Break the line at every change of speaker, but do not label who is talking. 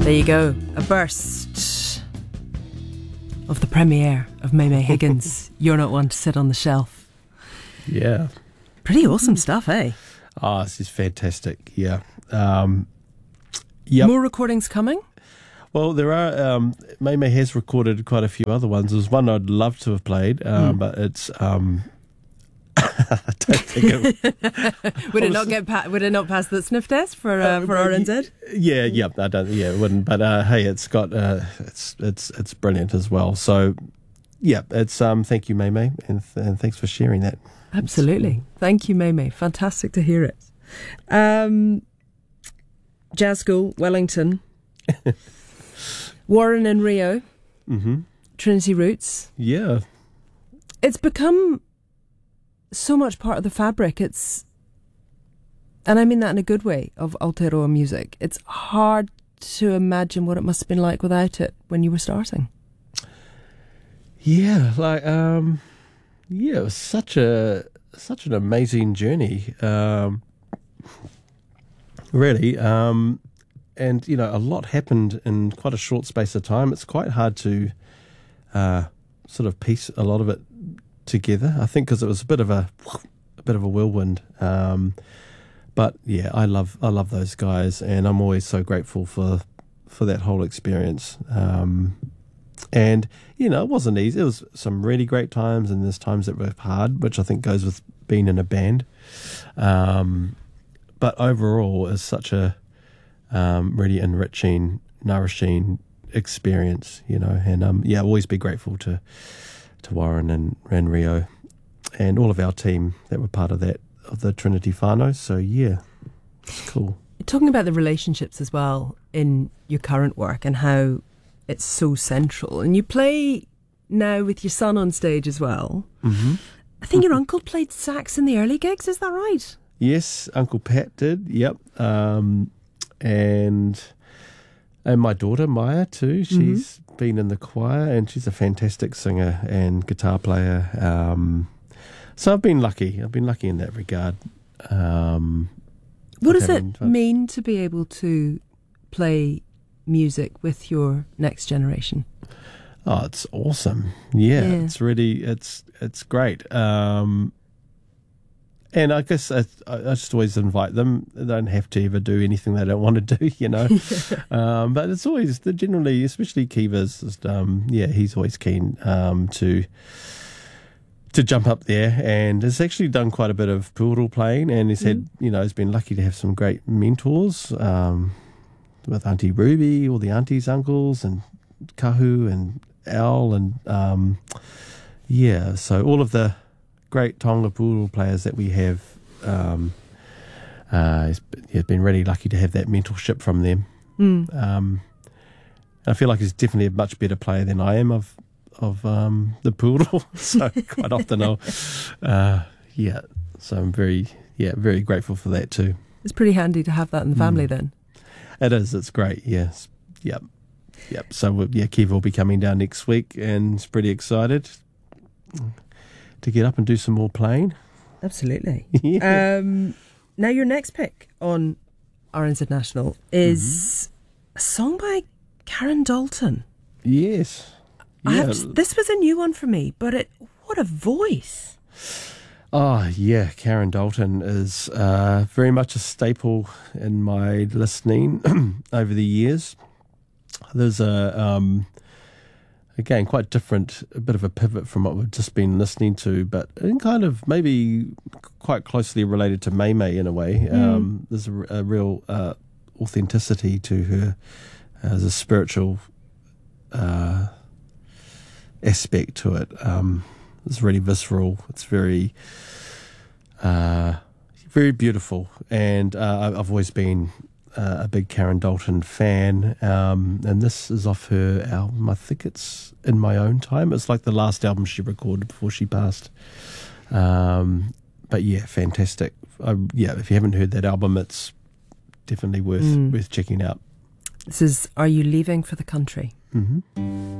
There you go, a burst of the premiere of Maymay Higgins. You're Not One to Sit on the Shelf.
Yeah.
Pretty awesome stuff, eh?
Oh, this is fantastic. Yeah. Yep.
More recordings coming?
Well, there are. Maymay has recorded quite a few other ones. There's one I'd love to have played, but it's. I don't think it
would it not pass the sniff test for RNZ?
Yeah, I don't. Yeah, it wouldn't. But hey, it's got it's brilliant as well. So yeah, it's thank you, Maymay, and thanks for sharing that.
Absolutely, thank you, Maymay. Fantastic to hear it. Jazz School, Wellington, Warren and Rio, Trinity Roots.
Yeah,
it's become so much part of the fabric. And I mean that in a good way, of Aotearoa music. It's hard to imagine what it must have been like without it when you were starting.
Yeah, it was such an amazing journey, really. And a lot happened in quite a short space of time. It's quite hard to sort of piece a lot of it together, I think, because it was a bit of a whirlwind. But yeah, I love those guys, and I'm always so grateful for that whole experience. And it wasn't easy. It was some really great times, and there's times that were hard, which I think goes with being in a band. But overall, it's such a really enriching, nourishing experience, and always be grateful to Warren and Rio and all of our team that were part of that, of the Trinity whānau. So yeah, it's cool.
You're talking about the relationships as well in your current work and how it's so central. And you play now with your son on stage as well. Mm-hmm. I think your uncle played sax in the early gigs, is that right?
Yes, Uncle Pat did, yep. And my daughter, Maya, too. She's been in the choir, and she's a fantastic singer and guitar player. So I've been lucky. In that regard.
What does it mean to be able to play music with your next generation?
Oh, it's awesome. Yeah. It's really, it's great. And I guess I just always invite them. They don't have to ever do anything they don't want to do, But it's always, generally, especially Kiva's, he's always keen to jump up there, and has actually done quite a bit of poodle playing, and he's had, he's been lucky to have some great mentors with Auntie Ruby, all the aunties, uncles, and Kahu and Al, and so all of the great Tonga poodle players that we have, he's been really lucky to have that mentorship from them. I feel like he's definitely a much better player than I am of the poodle, so quite often so I'm very grateful for that too.
It's pretty handy to have that in the family then.
It is, it's great, yes. Yep. So Kiva will be coming down next week, and is pretty excited to get up and do some more playing.
Absolutely. Yeah. Now your next pick on RNZ National is a song by Karen Dalton.
Yes.
This was a new one for me, but what a voice.
Oh, yeah, Karen Dalton is very much a staple in my listening over the years. There's again, quite different, a bit of a pivot from what we've just been listening to, but in kind of maybe quite closely related to Maymay in a way. There's a real authenticity to her as a spiritual aspect to it. It's really visceral. It's very, very beautiful. And I've always been a big Karen Dalton fan. And this is off her album. I think it's In My Own Time. It's like the last album she recorded before she passed. But yeah, fantastic. If you haven't heard that album, it's definitely worth checking out.
This is Are You Leaving for the Country?
Mm-hmm.